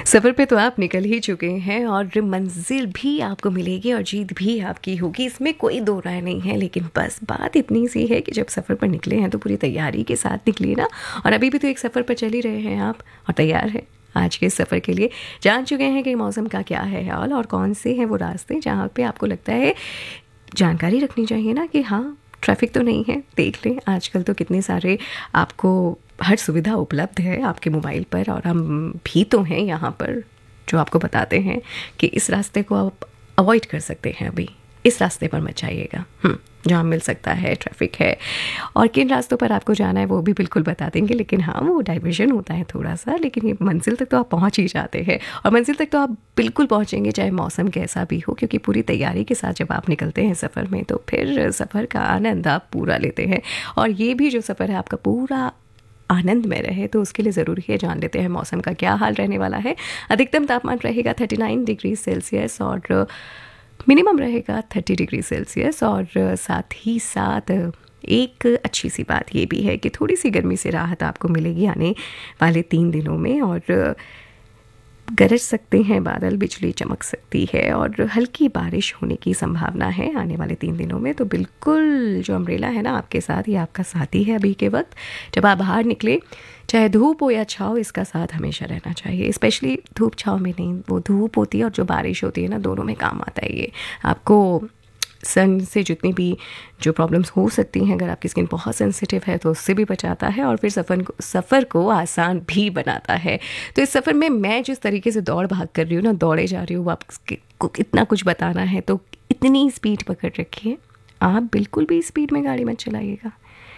सफ़र पे तो आप निकल ही चुके हैं और मंजिल भी आपको मिलेगी और जीत भी आपकी होगी, इसमें कोई दो राय नहीं है। लेकिन बस बात इतनी सी है कि जब सफ़र पर निकले हैं तो पूरी तैयारी के साथ निकलिए ना। और अभी भी तो एक सफ़र पर चल ही रहे हैं आप और तैयार हैं आज के सफ़र के लिए। जान चुके हैं कि मौसम का क्या है हाल और कौन से हैं वो रास्ते जहाँ पे आपको लगता है जानकारी रखनी चाहिए ना कि हाँ ट्रैफिक तो नहीं है। देख लें आजकल तो कितने सारे आपको हर सुविधा उपलब्ध है आपके मोबाइल पर, और हम भी तो हैं यहाँ पर जो आपको बताते हैं कि इस रास्ते को आप अवॉइड कर सकते हैं, अभी इस रास्ते पर मत जाइएगा, जहाँ मिल सकता है ट्रैफिक है। और किन रास्तों पर आपको जाना है वो भी बिल्कुल बता देंगे। लेकिन हाँ वो डाइवर्जन होता है थोड़ा सा, लेकिन ये मंजिल तक तो आप पहुँच ही जाते हैं और मंजिल तक तो आप बिल्कुल पहुँचेंगे चाहे मौसम कैसा भी हो, क्योंकि पूरी तैयारी के साथ जब आप निकलते हैं सफ़र में तो फिर सफ़र का आनंद आप पूरा लेते हैं। और ये भी जो सफ़र है आपका पूरा आनंद में रहे तो उसके लिए ज़रूरी है जान लेते हैं मौसम का क्या हाल रहने वाला है। अधिकतम तापमान रहेगा 39 डिग्री सेल्सियस और मिनिमम रहेगा 30 डिग्री सेल्सियस। और साथ ही साथ एक अच्छी सी बात ये भी है कि थोड़ी सी गर्मी से राहत आपको मिलेगी आने वाले 3 दिनों में। और गरज सकते हैं बादल, बिजली चमक सकती है और हल्की बारिश होने की संभावना है आने वाले 3 दिनों में। तो बिल्कुल जो अम्ब्रेला है ना आपके साथ, ये आपका साथी है अभी के वक्त। जब आप बाहर निकले चाहे धूप हो या छाँव, इसका साथ हमेशा रहना चाहिए। स्पेशली धूप छाँव में नहीं, वो धूप होती है और जो बारिश होती है ना, दोनों में काम आता है ये। आपको सन से जितनी भी जो प्रॉब्लम्स हो सकती हैं, अगर आपकी स्किन बहुत सेंसिटिव है तो उससे भी बचाता है और फिर सफ़र को आसान भी बनाता है। तो इस सफ़र में मैं जिस तरीके से दौड़ भाग कर रही हूँ ना, दौड़े जा रही हूँ, आपको इतना कुछ बताना है तो इतनी स्पीड पकड़ रखिए। आप बिल्कुल भी स्पीड में गाड़ी मत चलाइएगा,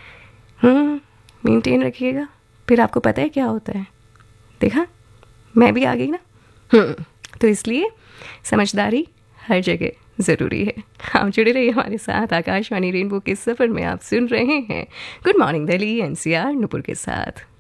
मेंटेन रखिएगा। फिर आपको पता है क्या होता है, देखा मैं भी आ गई ना। तो इसलिए समझदारी हर जगह ज़रूरी है। आप जुड़े रहिए हमारे साथ आकाशवाणी रेनबो के सफ़र में। आप सुन रहे हैं good morning Delhi NCR Nupur के साथ।